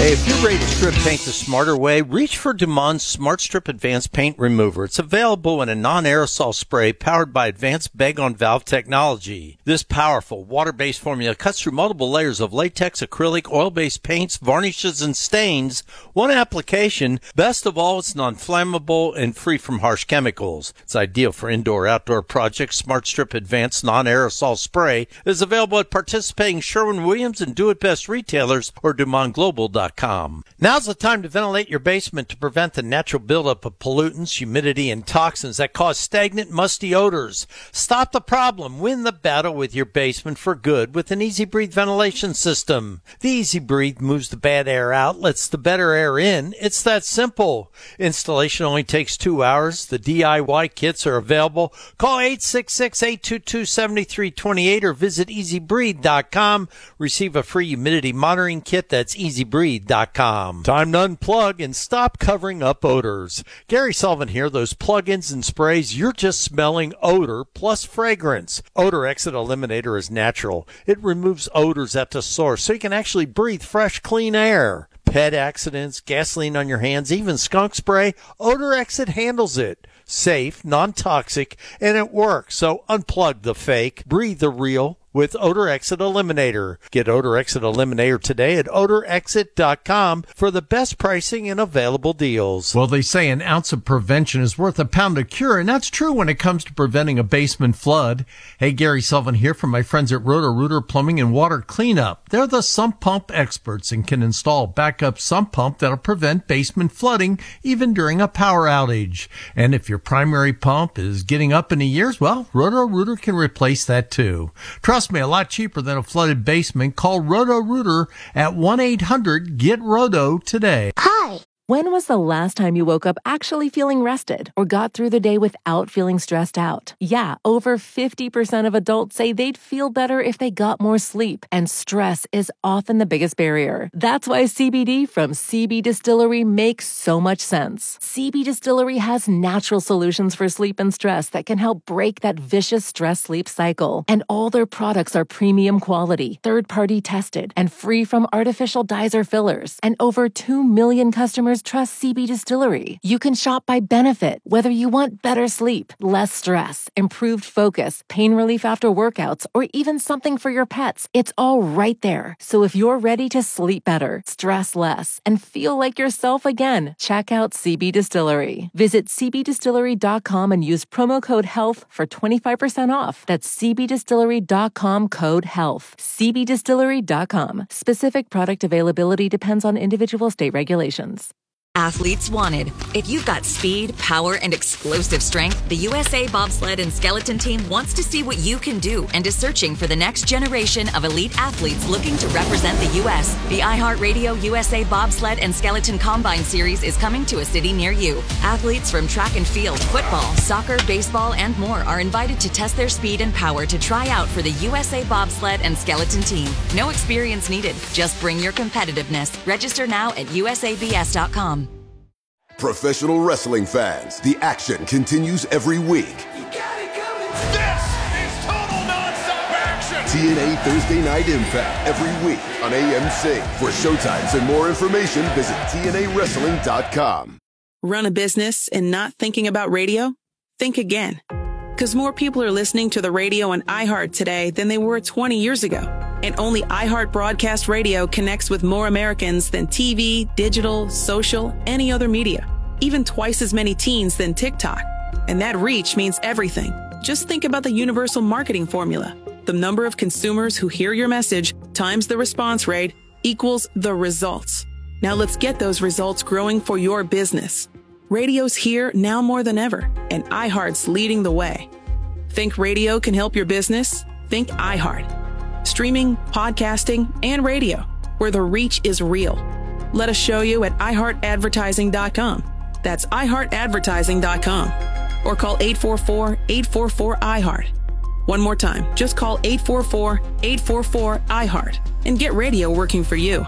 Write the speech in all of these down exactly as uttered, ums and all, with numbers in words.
Hey, if you're ready to strip paint the smarter way, reach for Dumont Smart Strip Advanced Paint Remover. It's available in a non-aerosol spray powered by advanced bag-on-valve technology. This powerful water-based formula cuts through multiple layers of latex, acrylic, oil-based paints, varnishes, and stains. One application. Best of all, it's non-flammable and free from harsh chemicals. It's ideal for indoor-outdoor projects. Smart Strip Advanced non-aerosol spray is available at participating Sherwin-Williams and Do It Best retailers or Dumont Global dot com. Now's the time to ventilate your basement to prevent the natural buildup of pollutants, humidity, and toxins that cause stagnant, musty odors. Stop the problem. Win the battle with your basement for good with an Easy Breathe ventilation system. The Easy Breathe moves the bad air out, lets the better air in. It's that simple. Installation only takes two hours. The D I Y kits are available. Call eight six six, eight two two, seven three two eight or visit easy breathe dot com. Receive a free humidity monitoring kit. That's easy breathe dot com. Time to unplug and stop covering up odors. Gary Sullivan here. Those plug-ins and sprays, you're just smelling odor plus fragrance. Odor Exit Eliminator is natural. It removes odors at the source so you can actually breathe fresh, clean air. Pet accidents, gasoline on your hands, even skunk spray, Odor Exit handles it. Safe, non-toxic, and it works. So unplug the fake, breathe the real with Odor Exit Eliminator. Get Odor Exit Eliminator today at odor exit dot com for the best pricing and available deals. Well, they say an ounce of prevention is worth a pound of cure, and that's true when it comes to preventing a basement flood. Hey, Gary Sullivan here from my friends at Roto-Rooter Plumbing and Water Cleanup. They're the sump pump experts and can install a backup sump pump that'll prevent basement flooding even during a power outage. And if your primary pump is getting up in the years, well, Roto-Rooter can replace that too. Trust me, a lot cheaper than a flooded basement. Call Roto-Rooter at one eight hundred get roto today. Hi. When was the last time you woke up actually feeling rested or got through the day without feeling stressed out? Yeah, over fifty percent of adults say they'd feel better if they got more sleep, and stress is often the biggest barrier. That's why C B D from C B Distillery makes so much sense. C B Distillery has natural solutions for sleep and stress that can help break that vicious stress-sleep cycle. And all their products are premium quality, third-party tested, and free from artificial dyes or fillers. And over two million customers trust C B Distillery. You can shop by benefit, whether you want better sleep, less stress, improved focus, pain relief after workouts, or even something for your pets. It's all right there. So if you're ready to sleep better, stress less, and feel like yourself again, check out C B Distillery. Visit c b distillery dot com and use promo code HEALTH for twenty-five percent off. That's c b distillery dot com code HEALTH. c b distillery dot com. Specific product availability depends on individual state regulations. Athletes wanted. If you've got speed, power, and explosive strength, the U S A Bobsled and Skeleton Team wants to see what you can do and is searching for the next generation of elite athletes looking to represent the U S The iHeartRadio U S A Bobsled and Skeleton Combine Series is coming to a city near you. Athletes from track and field, football, soccer, baseball, and more are invited to test their speed and power to try out for the U S A Bobsled and Skeleton Team. No experience needed. Just bring your competitiveness. Register now at u s a b s dot com. Professional wrestling fans, the action continues every week. You got it coming. This is total nonstop action. T N A Thursday Night Impact every week on A M C. For showtimes and more information, visit T N A wrestling dot com. Run a business and not thinking about radio? Think again. Because more people are listening to the radio on iHeart today than they were twenty years ago. And only iHeart Broadcast Radio connects with more Americans than T V, digital, social, any other media. Even twice as many teens than TikTok. And that reach means everything. Just think about the universal marketing formula. The number of consumers who hear your message times the response rate equals the results. Now let's get those results growing for your business. Radio's here now more than ever, and iHeart's leading the way. Think radio can help your business? Think iHeart. Streaming, podcasting, and radio, where the reach is real. Let us show you at i heart advertising dot com. That's i heart advertising dot com. Or call eight four four, eight four four, I heart. One more time, just call eight four four, eight four four, I heart and get radio working for you.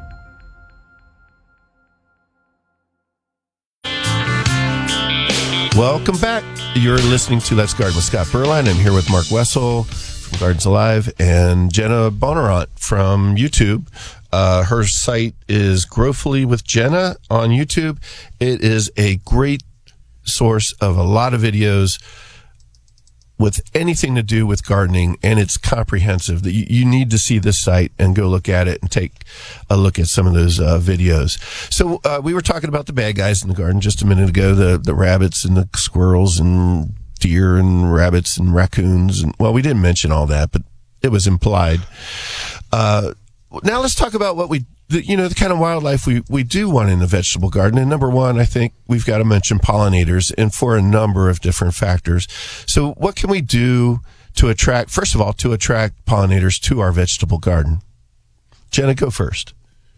Welcome back. You're listening to Let's Garden with Scott Berline. I'm here with Mark Wessel from Gardens Alive and Jenna Bonnarant from YouTube. Uh, her site is Growfully with Jenna on YouTube. It is a great source of a lot of videos with anything to do with gardening, and it's comprehensive. That you, you need to see this site and go look at it and take a look at some of those uh, videos. So uh, we were talking about the bad guys in the garden just a minute ago, the the rabbits and the squirrels and deer and rabbits and raccoons. And well, we didn't mention all that, but it was implied. Uh, now let's talk about what we, the, you know, the kind of wildlife we, we do want in the vegetable garden. And number one, I think we've got to mention pollinators, and for a number of different factors. So what can we do to attract, first of all, to attract pollinators to our vegetable garden? Jenna, go first.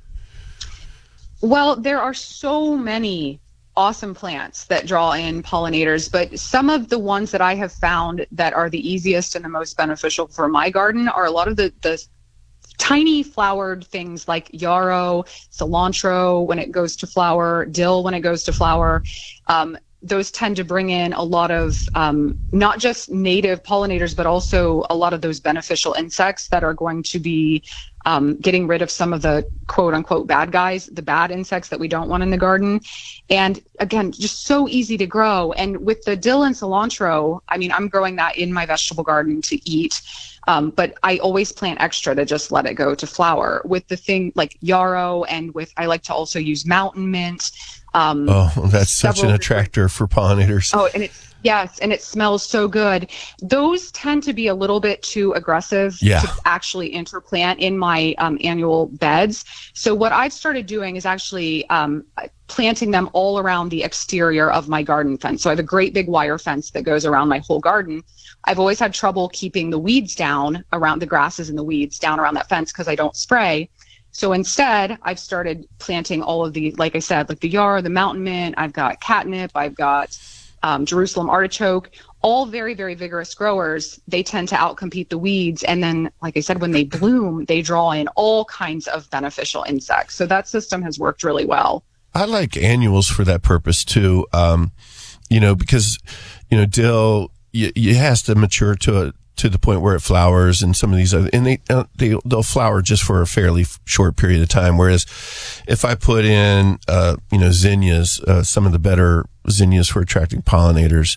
Well, there are so many awesome plants that draw in pollinators, but some of the ones that I have found that are the easiest and the most beneficial for my garden are a lot of the, the tiny flowered things like yarrow, cilantro when it goes to flower, dill when it goes to flower. Um, those tend to bring in a lot of um, not just native pollinators, but also a lot of those beneficial insects that are going to be um, getting rid of some of the quote unquote bad guys, the bad insects that we don't want in the garden. And again, just so easy to grow. And with the dill and cilantro, I mean, I'm growing that in my vegetable garden to eat. Um, but I always plant extra to just let it go to flower. With the thing like yarrow, and with, I like to also use mountain mint. Um, oh, that's such an attractor for pollinators. Oh, and it's, yes, and it smells so good. Those tend to be a little bit too aggressive yeah. to actually interplant in my um, annual beds. So what I've started doing is actually um, planting them all around the exterior of my garden fence. So I have a great big wire fence that goes around my whole garden. I've always had trouble keeping the weeds down around the grasses and the weeds down around that fence because I don't spray. So instead, I've started planting all of the, like I said, like the yarrow, the mountain mint, I've got catnip, I've got um, Jerusalem artichoke, all very, very vigorous growers. They tend to outcompete the weeds. And then, like I said, when they bloom, they draw in all kinds of beneficial insects. So that system has worked really well. I like annuals for that purpose too. Um, you know, because, you know, dill, it has to mature to a, to the point where it flowers, and some of these other, and they, uh, they, they'll flower just for a fairly f- short period of time. Whereas if I put in, uh, you know, zinnias, uh, some of the better zinnias for attracting pollinators,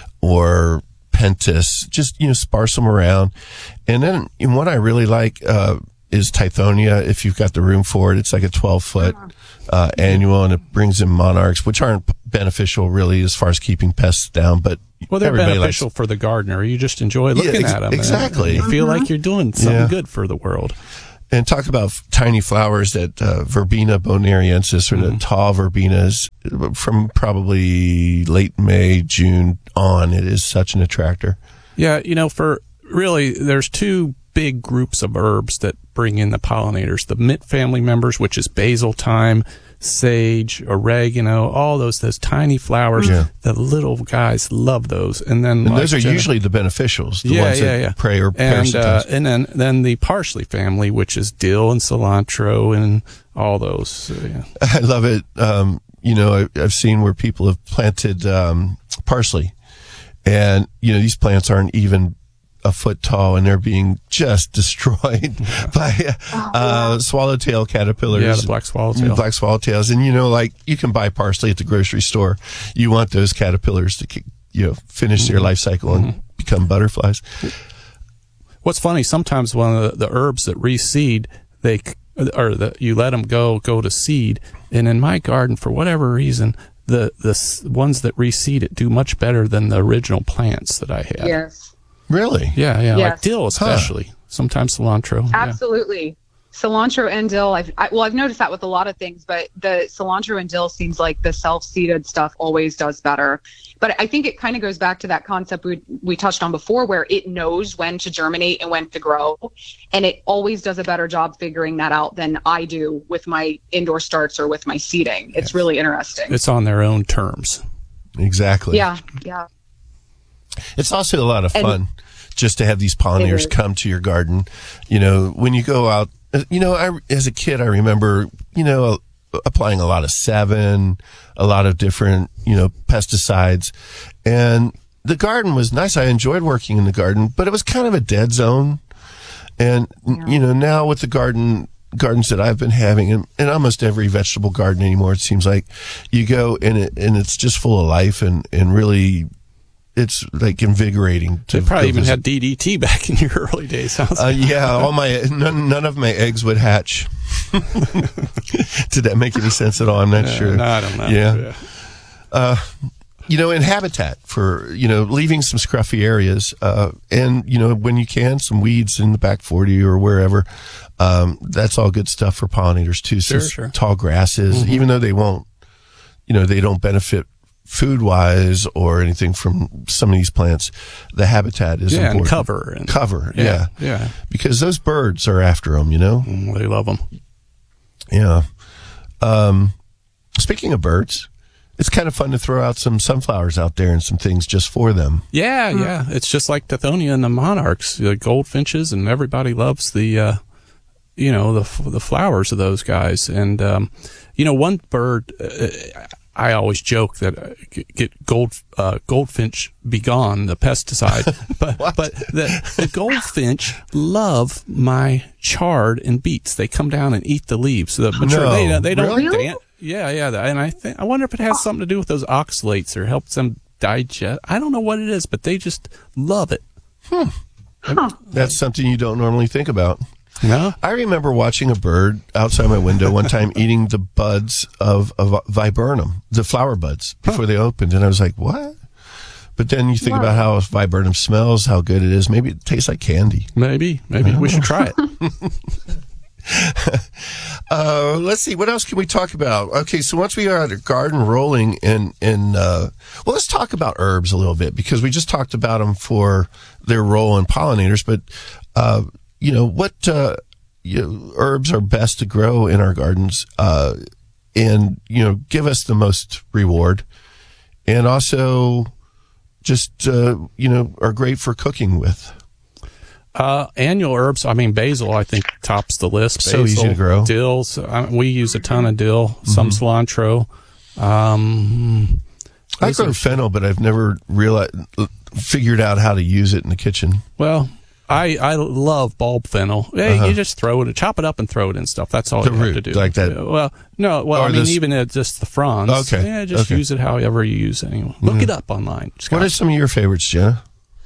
or pentas, just, you know, sparse them around. And then and what I really like, uh, is Tithonia. If you've got the room for it, it's like a twelve foot, uh, annual, and it brings in monarchs, which aren't beneficial really as far as keeping pests down, but well, they're beneficial likes, for the gardener. You just enjoy looking yeah, ex- at them. Exactly. You feel mm-hmm. like you're doing something yeah. good for the world. And talk about f- tiny flowers, that uh, Verbena bonariensis, or mm-hmm. the tall verbenas, from probably late May, June on, it is such an attractor. Yeah, you know, for really, there's two big groups of herbs that bring in the pollinators. The mint family members, which is basil, thyme, sage, oregano, all those those tiny flowers. Yeah. The little guys love those, and then and like those are Jenna, usually the beneficials, the yeah, ones yeah, that yeah. prey or and uh, parasitize. and then then the parsley family, which is dill and cilantro and all those. So, yeah. I love it. Um, you know, I, I've seen where people have planted um, parsley, and you know these plants aren't even a foot tall, and they're being just destroyed yeah. by uh, swallowtail caterpillars. Yeah, the black swallowtail. Black swallowtails. And, you know, like, you can buy parsley at the grocery store. You want those caterpillars to, you know, finish mm-hmm. their life cycle and mm-hmm. become butterflies. What's funny, sometimes one of the, the herbs that reseed, they, or the, you let them go, go to seed. And in my garden, for whatever reason, the, the ones that reseed it do much better than the original plants that I had. Yes. Really? Yeah, yeah. Yes. Like dill, especially. Huh. Sometimes cilantro. Absolutely. Yeah. Cilantro and dill. I've, I, well, I've noticed that with a lot of things, but the cilantro and dill seems like the self-seeded stuff always does better. But I think it kind of goes back to that concept we we touched on before, where it knows when to germinate and when to grow. And it always does a better job figuring that out than I do with my indoor starts or with my seeding. It's yes. really interesting. It's on their own terms. Exactly. Yeah, yeah. It's also a lot of fun and just to have these it pollinators come to your garden. You know, when you go out, you know, I, as a kid, I remember, you know, applying a lot of Sevin, a lot of different, you know, pesticides. And the garden was nice. I enjoyed working in the garden, but it was kind of a dead zone. And, yeah. you know, now with the garden gardens that I've been having, in, in almost every vegetable garden anymore, it seems like you go and it, and it's just full of life and, and really, it's like invigorating. To They probably go even visit. had D D T back in your early days. Huh? Uh, yeah, all my none, none of my eggs would hatch. Did that make any sense at all? I'm not Uh, sure. no, I don't know. Yeah. Yeah. Uh, you know, in habitat for, you know, leaving some scruffy areas, uh, and, you know, when you can, some weeds in the back forty or wherever, um, that's all good stuff for pollinators too. Sure, Some sure. tall grasses, Mm-hmm. even though they won't, you know, they don't benefit food wise or anything from some of these plants, the habitat is Yeah, and important. cover and- cover. Yeah, Yeah. yeah. Because those birds are after them, you know? Mm, they love them. Yeah. Um, speaking of birds, it's kind of fun to throw out some sunflowers out there and some things just for them. Yeah, yeah. It's just like Tithonia and the monarchs, the goldfinches, and everybody loves the, uh, you know, the f- the flowers of those guys. And um, you know, one bird. Uh, I always joke that uh, get- get gold uh, goldfinch be gone, the pesticide. But but the, the goldfinch love my chard and beets. They come down and eat the leaves. The mature, No, they they don't. really? Dan- yeah, yeah. And I think I wonder if it has something to do with those oxalates or helps them digest. I don't know what it is, but they just love it. That's something you don't normally think about. No, I remember watching a bird outside my window one time eating the buds of, of viburnum, the flower buds, before they opened. And I was like, what? But then you think about how viburnum smells, how good it is. Maybe it tastes like candy. maybe maybe we should try it. Uh, let's see. What else can we talk about? Okay, so once we are at a garden rolling in, in uh, well, let's talk about herbs a little bit because we just talked about them for their role in pollinators. But, uh, you know, what uh, you know, herbs are best to grow in our gardens uh, and, you know, give us the most reward and also just, uh, you know, are great for cooking with. Uh, annual herbs, I mean, basil, I think, tops the list. So Basil, easy to grow. Dills, uh, we use a ton of dill, some cilantro. Um, I those grow are- fennel, but I've never realized, figured out how to use it in the kitchen. well, I, I love bulb fennel. Hey, Uh-huh. you just throw it, chop it up and throw it in stuff. That's all The you have root, to do. like that. Well, no, well, Or I mean, this- even uh, just the fronds. Okay, Yeah, just okay. use it however you use it. Anyway. Look it up online. Just What got- are some of your favorites, Jenna?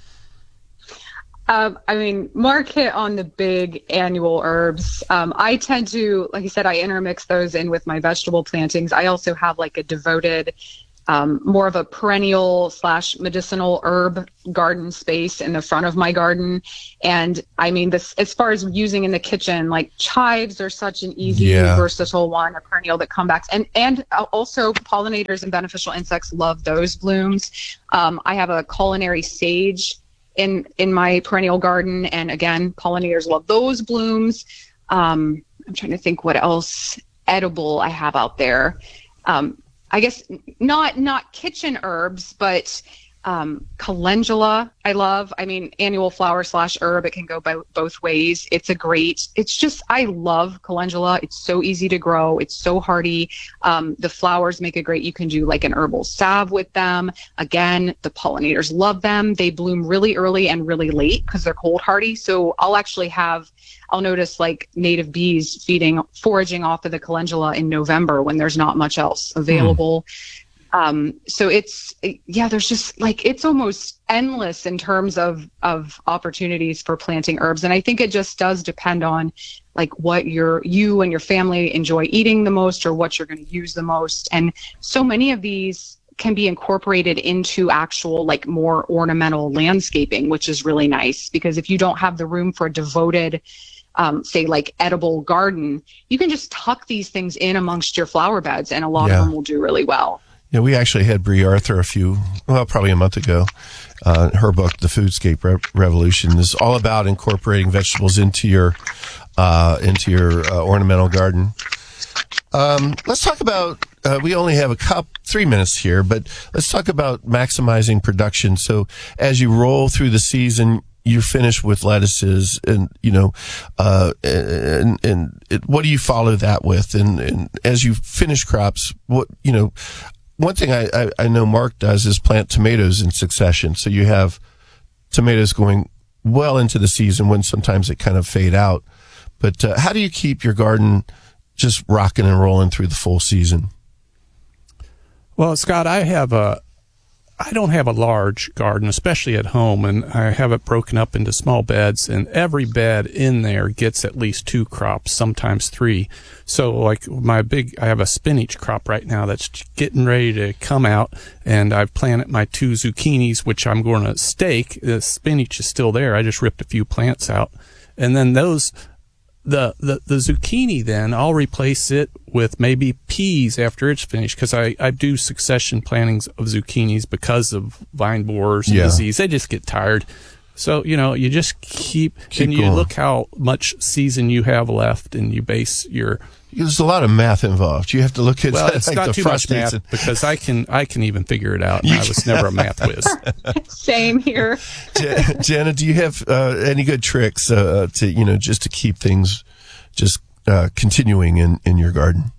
Um, I mean, Mark hit on the big annual herbs. Um, I tend to, like I said, I intermix those in with my vegetable plantings. I also have like a devoted, um, more of a perennial slash medicinal herb garden space in the front of my garden. And I mean, this, as far as using in the kitchen, like chives are such an easy, Yeah. versatile one, a perennial that comebacks. And, and also pollinators and beneficial insects love those blooms. Um, I have a culinary sage in in my perennial garden, and again, pollinators love those blooms. um I'm trying to think what else edible I have out there. um I guess not not kitchen herbs, but um calendula I love. I mean, annual flower slash herb, it can go bo- both ways. It's a great, it's just, I love calendula. It's so easy to grow, it's so hardy. Um the flowers make a great, you can do like an herbal salve with them. Again, the pollinators love them. They bloom really early and really late because they're cold hardy. So I'll actually have, I'll notice like native bees feeding, foraging off of the calendula in November when there's not much else available. Um, so it's, yeah, there's just like, it's almost endless in terms of, of opportunities for planting herbs. And I think it just does depend on like what your, you and your family enjoy eating the most or what you're going to use the most. And so many of these can be incorporated into actual like more ornamental landscaping, which is really nice because if you don't have the room for a devoted, um, say like edible garden, you can just tuck these things in amongst your flower beds and a lot Yeah. of them will do really well. Yeah, we actually had Brie Arthur a few, well, probably a month ago. Uh, her book, The Foodscape Re- Revolution, is all about incorporating vegetables into your uh, into your uh, ornamental garden. Um, let's talk about. Uh, we only have a cup, three minutes here, but let's talk about maximizing production. So as you roll through the season, you're finished with lettuces, and you know, uh, and and it, what do you follow that with? And, and as you finish crops, what you know. One thing I, I, I know Mark does is plant tomatoes in succession. So you have tomatoes going well into the season when sometimes they kind of fade out. But uh, how do you keep your garden just rocking and rolling through the full season? Well, Scott, I have a, I don't have a large garden, especially at home, and I have it broken up into small beds, and every bed in there gets at least two crops, sometimes three. So like my big, I have a spinach crop right now that's getting ready to come out, and I've planted my two zucchinis, which I'm going to stake. The spinach is still there. I just ripped a few plants out. And then those, the, the, the zucchini, then I'll replace it with maybe peas after it's finished, because I, I do succession plantings of zucchinis because of vine borers and Yeah. disease. They just get tired. So, you know, you just keep, Keep and you going. look how much season you have left, and you base your, There's a lot of math involved. You have to look at well, like it's not the too much frost dates math, and- because I can, I can even figure it out. And I was never a math whiz. Same here. Jen- Jenna, do you have uh, any good tricks uh, to, you know, just to keep things just uh, continuing in, in your garden?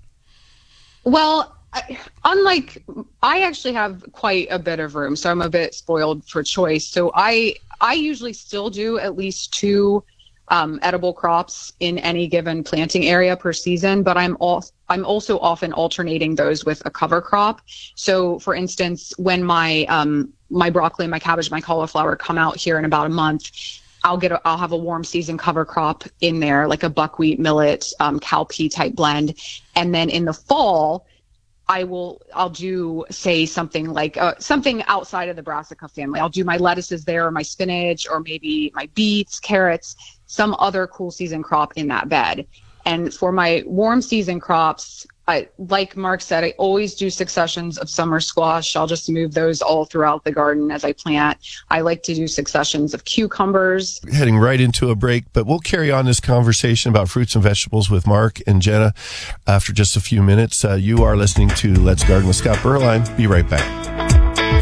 Well, I, unlike, I actually have quite a bit of room, so I'm a bit spoiled for choice. So I, I usually still do at least two um, edible crops in any given planting area per season, but I'm all, I'm also often alternating those with a cover crop. So, for instance, when my um, my broccoli, my cabbage, my cauliflower come out here in about a month, I'll get a, I'll have a warm season cover crop in there, like a buckwheat, millet, um, cowpea type blend, and then in the fall, I will, I'll do, say, something like uh, something outside of the brassica family. I'll do my lettuces there, or my spinach, or maybe my beets, carrots, some other cool season crop in that bed. And for my warm season crops, I, like Mark said, I always do successions of summer squash. I'll just move those all throughout the garden as I plant. I like to do successions of cucumbers. Heading right into a break, but we'll carry on this conversation about fruits and vegetables with Mark and Jenna after just a few minutes. Uh, you are listening to Let's Garden with Scott Berline. Be right back.